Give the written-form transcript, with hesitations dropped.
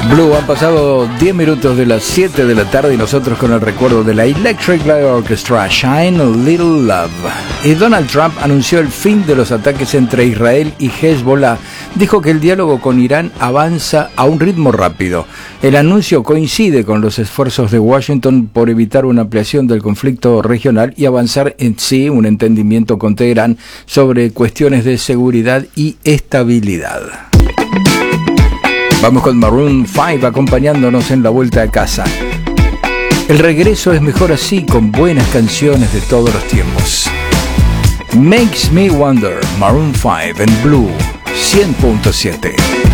Blue, han pasado 10 minutos de las 7 de la tarde y nosotros con el recuerdo de la Electric Light Orchestra, Shine a Little Love. Y Donald Trump anunció el fin de los ataques entre Israel y Hezbollah. Dijo que el diálogo con Irán avanza a un ritmo rápido. El anuncio coincide con los esfuerzos de Washington por evitar una ampliación del conflicto regional y avanzar en sí un entendimiento con Teherán sobre cuestiones de seguridad y estabilidad. Vamos con Maroon 5 acompañándonos en la vuelta a casa. El regreso es mejor así, con buenas canciones de todos los tiempos. Makes Me Wonder, Maroon 5 en Blue 100.7.